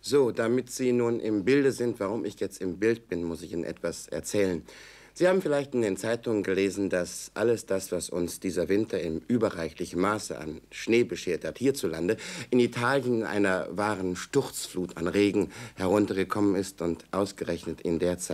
So, damit Sie nun im Bilde sind, warum ich jetzt im Bild bin, muss ich Ihnen etwas erzählen. Sie haben vielleicht in den Zeitungen gelesen, dass alles das, was uns dieser Winter in überreichlichem Maße an Schnee beschert hat, hierzulande, in Italien in einer wahren Sturzflut an Regen heruntergekommen ist und ausgerechnet in der Zeit